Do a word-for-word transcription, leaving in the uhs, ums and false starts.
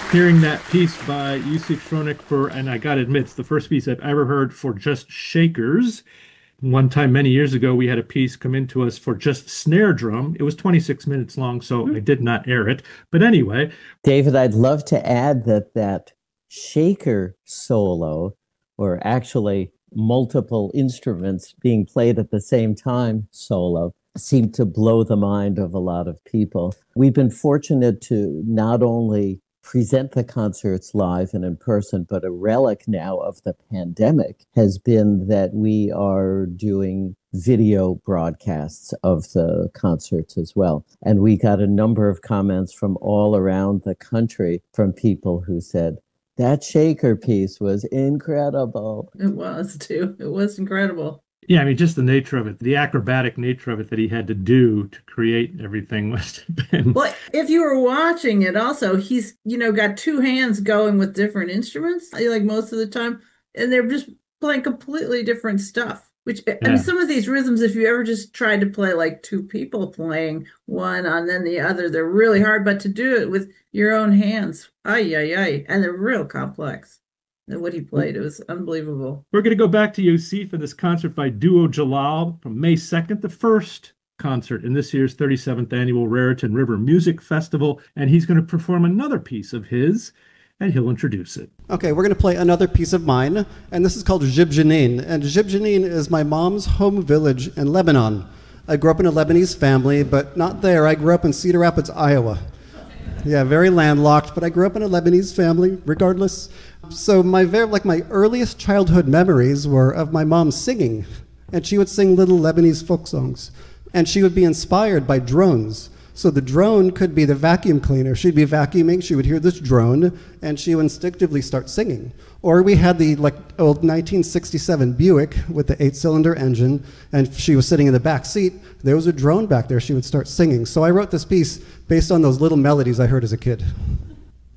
Hearing that piece by Yusuf Schronik for, and I got to admit, it's the first piece I've ever heard for just shakers. One time, many years ago, we had a piece come into us for just snare drum. It was twenty-six minutes long, so I did not air it. But anyway, David, I'd love to add that that shaker solo, or actually multiple instruments being played at the same time solo, seemed to blow the mind of a lot of people. We've been fortunate to not only present the concerts live and in person, but a relic now of the pandemic has been that we are doing video broadcasts of the concerts as well. And we got a number of comments from all around the country from people who said, that shaker piece was incredible. It was too. It was incredible. yeah, I mean, just the nature of it, the acrobatic nature of it that he had to do to create everything must have been. Well, if you were watching it also, he's, you know, got two hands going with different instruments, like most of the time, and they're just playing completely different stuff. Which, I Yeah. mean, some of these rhythms, if you ever just tried to play like two people playing one and then the other, they're really hard, but to do it with your own hands, ay, ay, ay, and they're real complex. And what he played, it was unbelievable. We're going to go back to Yusuf and this concert by Duo Jalal from May second, the first concert in this year's thirty-seventh annual Raritan River Music Festival. And he's going to perform another piece of his, and he'll introduce it. Okay, we're going to play another piece of mine, and this is called Jib Jenin. And Jib Jenin is my mom's home village in Lebanon. I grew up in a Lebanese family, but not there. I grew up in Cedar Rapids, Iowa. Yeah, very landlocked, but I grew up in a Lebanese family, regardless. So my very, like my earliest childhood memories were of my mom singing, and she would sing little Lebanese folk songs, and she would be inspired by drones. So the drone could be the vacuum cleaner. She'd be vacuuming, she would hear this drone, and she would instinctively start singing. Or we had the like old nineteen sixty-seven Buick with the eight-cylinder engine, and she was sitting in the back seat. There was a drone back there. She would start singing. So I wrote this piece based on those little melodies I heard as a kid.